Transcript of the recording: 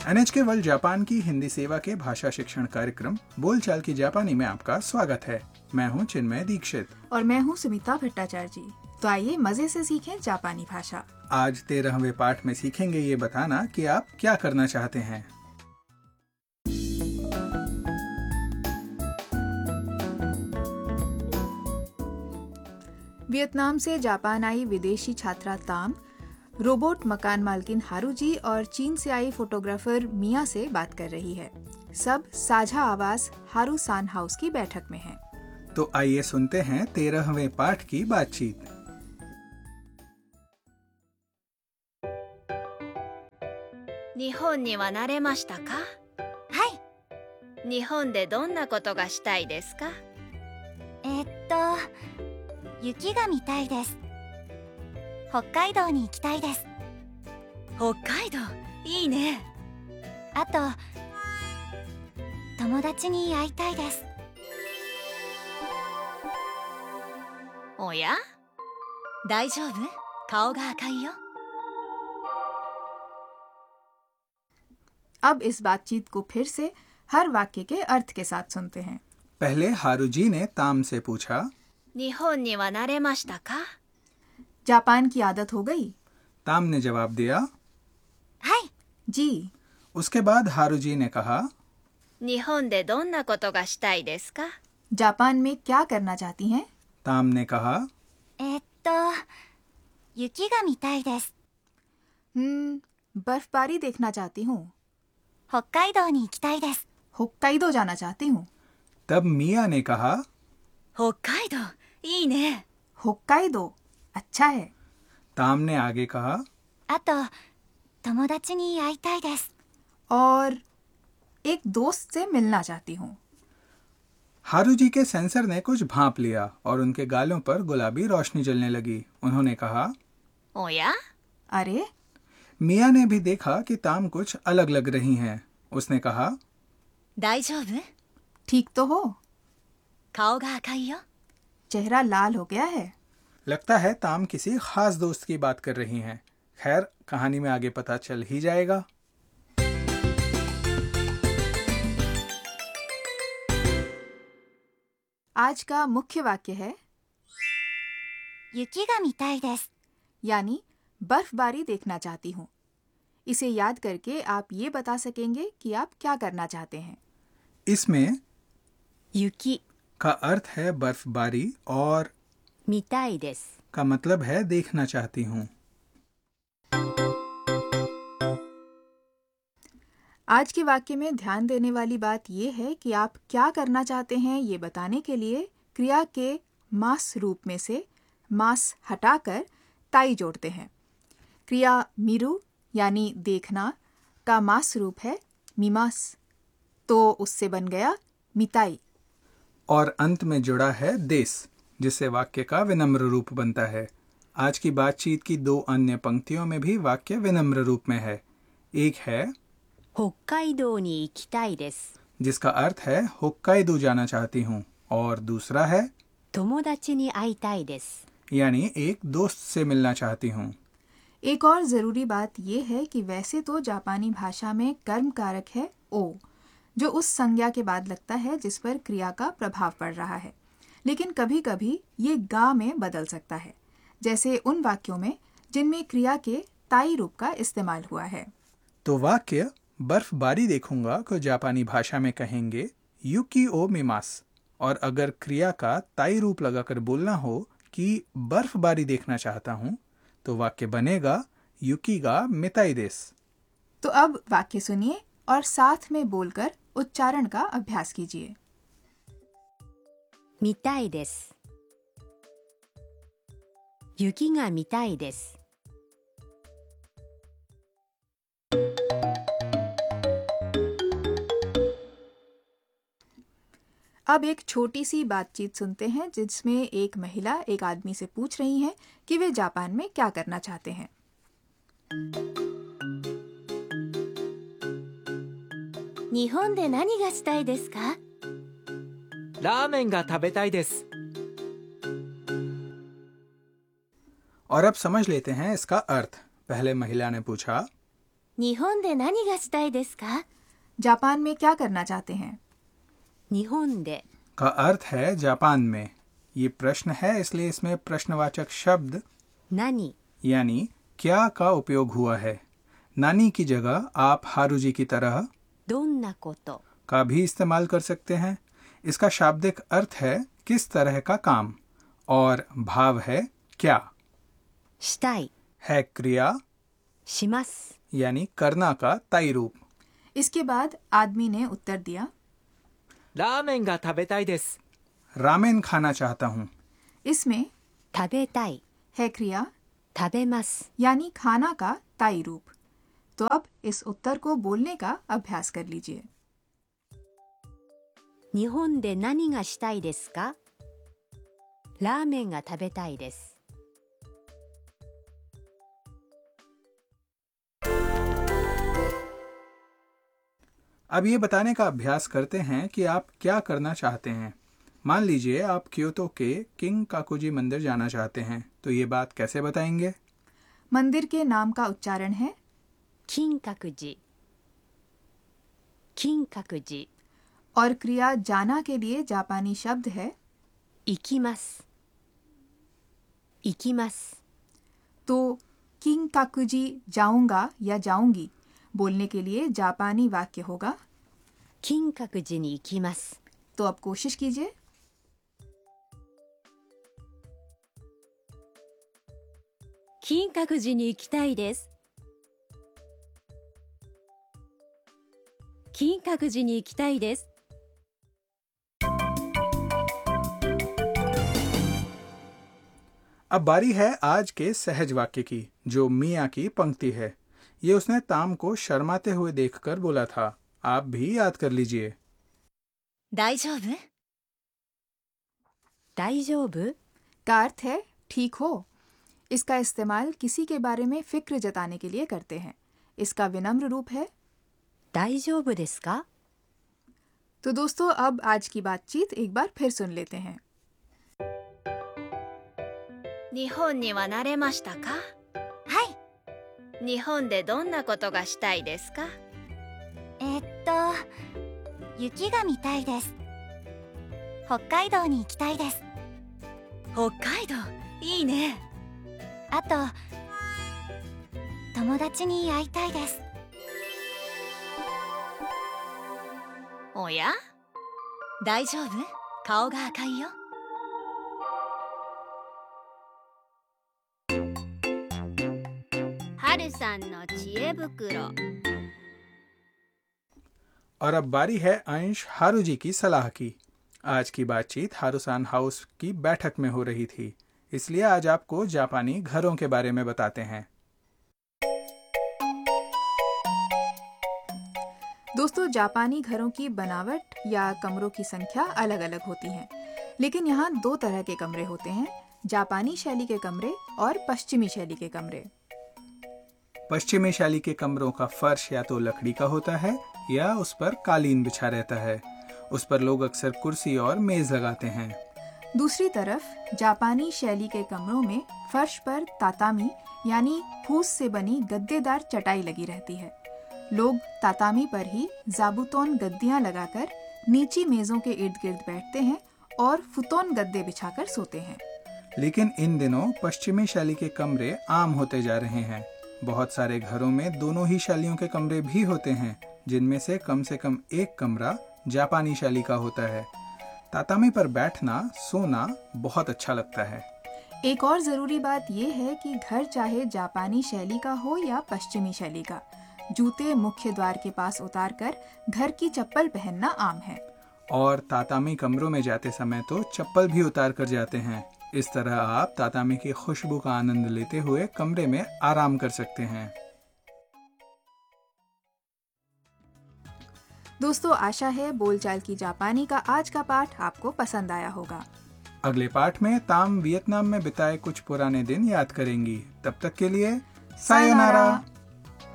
NHK world Japan की हिंदी सेवा के भाषा शिक्षण कार्यक्रम बोलचाल की जापानी में आपका स्वागत है। मैं हूं चिन्मय दीक्षित और मैं हूं सुमिता भट्टाचार्य जी। तो आइए मजे से सीखें जापानी भाषा। आज 13वें पाठ में सीखेंगे ये बताना कि आप क्या करना चाहते हैं। वियतनाम से जापान आई विदेशी छात्रा ताम, रोबोट मकान मालकिन हारूजी और चीन से आई फोटोग्राफर मिया से बात कर रही है। सब साझा आवास हारूसान हाउस की बैठक में हैं। तो आइए सुनते हैं 13वें पाठ की बातचीत। 日本には慣れましたか？ はい。 日本でどんなことがしたいですか？ 雪が見たいです。北海道に行きたいです。 北海道いいね。 あと、友達に会いたいです。 おや？大丈夫？顔が赤いよ。 अब इस बातचीत को फिर से हर वाक्य के अर्थ के साथ सुनते हैं। पहले हारूजी ने ताम से पूछा, 日本には慣れましたか? जापान की आदत हो गई? ताम ने जवाब दिया, はい。 जी। उसके बाद हारूजी ने कहा, 日本でどんなことがしたいですか? जापान में क्या करना चाहती हैं? ताम ने कहा, 雪が見たいです。 बर्फबारी देखना चाहती हूँ। 北海道に行きたいです。 होक्काइदो जाना चाहती हूँ। तब मिया ने कहा, 北海道いいね。 होक्काइदो अच्छा है। ताम ने आगे कहा, あと、友達に会いたいです。 और एक दोस्त से मिलना चाहती हूँ। हारूजी के सेंसर ने कुछ भांप लिया और उनके गालों पर गुलाबी रोशनी जलने लगी। उन्होंने कहा, おや? अरे, मिया ने भी देखा कि ताम कुछ अलग लग रही हैं। उसने कहा, 大丈夫? ठीक तो हो? 顔が赤いよ。 चेहरा लाल हो गया है। लगता है ताम किसी खास दोस्त की बात कर रही हैं। खैर, कहानी में आगे पता चल ही जाएगा। आज का मुख्य वाक्य है 雪が見たいです。 यानी बर्फबारी देखना चाहती हूँ। इसे याद करके आप ये बता सकेंगे कि आप क्या करना चाहते हैं। इसमें 雪 का अर्थ है बर्फबारी और 見たいです。 का मतलब है देखना चाहती हूँ। आज के वाक्य में ध्यान देने वाली बात यह है कि आप क्या करना चाहते हैं ये बताने के लिए क्रिया के मास रूप में से मास हटाकर ताई जोड़ते हैं। क्रिया मिरु यानी देखना का मास रूप है मिमास, तो उससे बन गया मिताई। और अंत में जुड़ा है देस, जिससे वाक्य का विनम्र रूप बनता है। आज की बातचीत की दो अन्य पंक्तियों में भी वाक्य विनम्र रूप में है। एक है 北海道に行きたいです。 जिसका अर्थ है होक्काइदो जाना चाहती हूँ, और दूसरा है 友達に会いたいです。 यानी एक दोस्त से मिलना चाहती हूँ। एक और ज़रूरी बात यह है कि वैसे तो जापानी भाषा में कर्म कारक है ओ, जो उस संज्ञा के बाद लगता है जिस पर क्रिया का प्रभाव पड़ रहा है, लेकिन कभी कभी ये गा में बदल सकता है, जैसे उन वाक्यों में जिनमें क्रिया के ताई रूप का इस्तेमाल हुआ है। तो वाक्य बर्फबारी देखूंगा को जापानी भाषा में कहेंगे युकी ओ मिमास, और अगर क्रिया का ताई रूप लगाकर बोलना हो कि बर्फबारी देखना चाहता हूँ तो वाक्य बनेगा युकी गा मिताई देस। तो अब वाक्य सुनिए और साथ में बोलकर उच्चारण का अभ्यास कीजिए। 見たいです。雪が見たいです。 अब एक छोटी सी बातचीत सुनते हैं जिसमें एक महिला एक आदमी से पूछ रही है कि वे जापान में क्या करना चाहते हैं। 日本で何がしたいですか? ラーメンが食べたいです。 और अब समझ लेते हैं इसका अर्थ। पहले महिला ने पूछा, 日本で何がしたいですか？ जापान में क्या करना चाहते हैं? 日本で का अर्थ है जापान में। ये प्रश्न है इसलिए इसमें प्रश्नवाचक शब्द 何 यानी क्या का उपयोग हुआ है। नानी की जगह आप हारुजी की तरह どんなこと का भी इस्तेमाल कर सकते हैं। इसका शाब्दिक अर्थ है किस तरह का काम और भाव है क्या। したい है क्रिया します यानी करना का ताई रूप। इसके बाद आदमी ने उत्तर दिया, ラーメンが食べたいです रामेन खाना चाहता हूँ। इसमें 食べたい है क्रिया 食べます यानी खाना का ताई रूप। तो अब इस उत्तर को बोलने का अभ्यास कर लीजिए। 日本で何がしたいですか？ラーメンが食べたいです अब ये बताने का अभ्यास करते हैं कि आप क्या करना चाहते हैं। मान लीजिए आप क्योतो के किंग काकुजी मंदिर जाना चाहते हैं, तो ये बात कैसे बताएंगे? मंदिर के नाम का उच्चारण है 金閣寺金閣寺 और क्रिया जाना के लिए जापानी शब्द है 行きます行きます तो किंग काकुजी जाऊंगा या जाऊंगी बोलने के लिए जापानी वाक्य होगा। 金閣寺に行きます तो अब कोशिश कीजिए। 金閣寺に行きたいです金閣寺に行きたいです अब बारी है आज के सहज वाक्य की, जो मिया की पंक्ति है। ये उसने ताम को शर्माते हुए देखकर बोला था। आप भी याद कर लीजिए। 大丈夫大丈夫 का अर्थ है ठीक हो। इसका इस्तेमाल किसी के बारे में फिक्र जताने के लिए करते हैं। इसका विनम्र रूप है 大丈夫ですか तो दोस्तों अब आज की बातचीत एक बार फिर सुन लेते हैं। 日本には慣れましたか？ はい。 日本でどんなことがしたいですか？ 雪が見たいです。北海道に行きたいです。 北海道いいね。 あと友達に会いたいです。 おや？ 大丈夫顔が赤いよはるさんの知恵袋 और अब बारी है अंश हारुजी की सलाह की। आज की बातचीत हारुसान हाउस की बैठक में हो रही थी, इसलिए आज आपको जापानी घरों के बारे में बताते हैं। दोस्तों जापानी घरों की बनावट या कमरों की संख्या अलग अलग होती है, लेकिन यहाँ दो तरह के कमरे होते हैं, जापानी शैली के कमरे और पश्चिमी शैली के कमरे। पश्चिमी शैली के कमरों का फर्श या तो लकड़ी का होता है या उस पर कालीन बिछा रहता है। उस पर लोग अक्सर कुर्सी और मेज लगाते हैं। दूसरी तरफ जापानी शैली के कमरों में फर्श पर तातामी यानी फूस से बनी गद्देदार चटाई लगी रहती है। लोग तातामी पर ही जाबुतोन गद्दियां लगाकर नीची मेजों के इर्द गिर्द बैठते हैं और फुतोन गद्दे बिछाकर सोते हैं। लेकिन इन दिनों पश्चिमी शैली के कमरे आम होते जा रहे हैं। बहुत सारे घरों में दोनों ही शैलियों के कमरे भी होते हैं, जिनमें से कम एक कमरा जापानी शैली का होता है। तातामी पर बैठना, सोना बहुत अच्छा लगता है। एक और जरूरी बात यह है कि घर चाहे जापानी शैली का हो या पश्चिमी शैली का, जूते मुख्य द्वार के पास उतारकर घर की चप्पल पहनना आम है। और तातामी कमरों में जाते समय तो चप्पल भी उतार कर जाते हैं। इस तरह आप तातामी की खुशबू का आनंद लेते हुए कमरे में आराम कर सकते हैं। दोस्तों आशा है बोलचाल की जापानी का आज का पाठ आपको पसंद आया होगा। अगले पाठ में ताम वियतनाम में बिताए कुछ पुराने दिन याद करेंगी। तब तक के लिए सायोनारा।